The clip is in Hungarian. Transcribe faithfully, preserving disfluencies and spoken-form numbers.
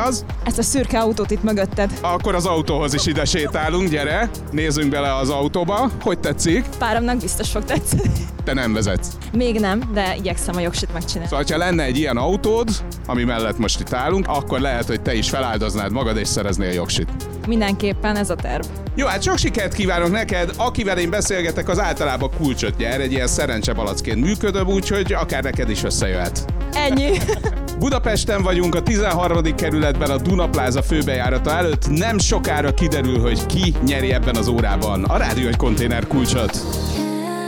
az? Ezt a szürke autót itt mögötted. Akkor az autóhoz is ide sétálunk, gyere, nézzünk bele az autóba. Hogy tetszik? Páramnak biztos fog tetszeni. Te nem vezetsz. Még nem, de igyekszem a jogsit megcsinálni. Szóval, ha lenne egy ilyen autód, ami mellett most itt állunk, akkor lehet, hogy te is feláldoznád magad és szereznél jogsit. Mindenképpen ez a terv. Jó, hát sok sikert kívánok neked, akivel én beszélgetek, az általában kulcsot nyer, egy ilyen szerencsebalackként működöm, úgyhogy akár neked is összejöhet. Ennyi. Budapesten vagyunk, a tizenharmadik kerületben, a Duna Plaza főbejárata előtt. Nem sokára kiderül, hogy ki nyeri ebben az órában a Rádió egy Konténer kulcsot.